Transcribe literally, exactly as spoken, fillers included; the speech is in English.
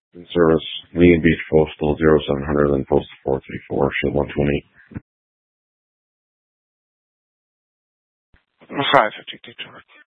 In service, Lincoln Beach Postal zero seven hundred, then Postal four three four, ship one twenty. five fifty-two.